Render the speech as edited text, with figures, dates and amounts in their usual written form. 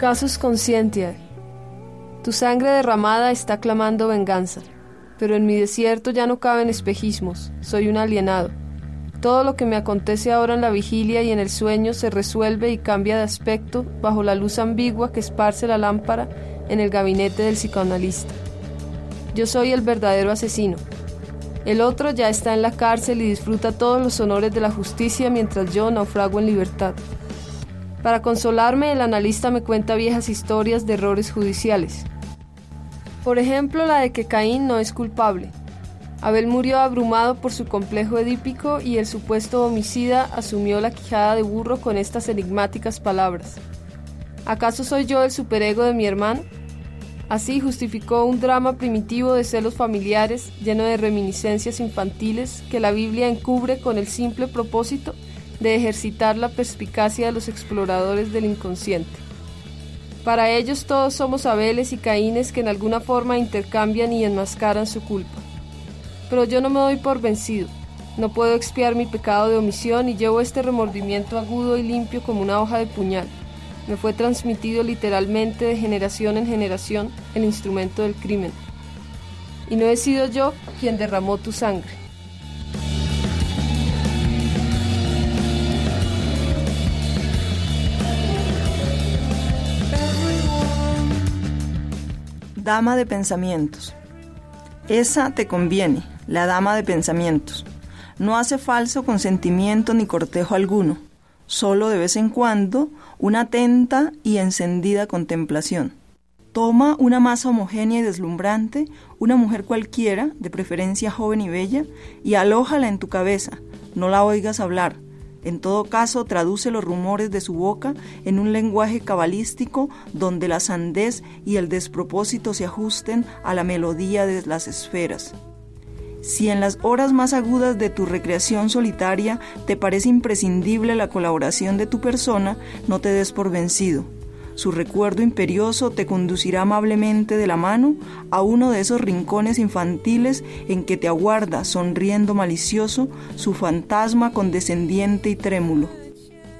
Casus conscientiae. Tu sangre derramada está clamando venganza, pero en mi desierto ya no caben espejismos, soy un alienado. Todo lo que me acontece ahora en la vigilia y en el sueño se resuelve y cambia de aspecto bajo la luz ambigua que esparce la lámpara en el gabinete del psicoanalista. Yo soy el verdadero asesino. El otro ya está en la cárcel y disfruta todos los honores de la justicia mientras yo naufrago en libertad. Para consolarme, el analista me cuenta viejas historias de errores judiciales. Por ejemplo, la de que Caín no es culpable. Abel murió abrumado por su complejo edípico y el supuesto homicida asumió la quijada de burro con estas enigmáticas palabras: ¿acaso soy yo el superego de mi hermano? Así justificó un drama primitivo de celos familiares lleno de reminiscencias infantiles que la Biblia encubre con el simple propósito de ejercitar la perspicacia de los exploradores del inconsciente. Para ellos todos somos Abeles y Caínes que en alguna forma intercambian y enmascaran su culpa. Pero yo no me doy por vencido. No puedo expiar mi pecado de omisión y llevo este remordimiento agudo y limpio como una hoja de puñal. Me fue transmitido literalmente de generación en generación el instrumento del crimen. Y no he sido yo quien derramó tu sangre. Dama de pensamientos. Esa te conviene, la dama de pensamientos. No hace falso consentimiento ni cortejo alguno, solo de vez en cuando una atenta y encendida contemplación. Toma una masa homogénea y deslumbrante, una mujer cualquiera, de preferencia joven y bella, y alójala en tu cabeza, no la oigas hablar. En todo caso, traduce los rumores de su boca en un lenguaje cabalístico donde la sandez y el despropósito se ajusten a la melodía de las esferas. Si en las horas más agudas de tu recreación solitaria te parece imprescindible la colaboración de tu persona, no te des por vencido. Su recuerdo imperioso te conducirá amablemente de la mano a uno de esos rincones infantiles en que te aguarda, sonriendo malicioso, su fantasma condescendiente y trémulo.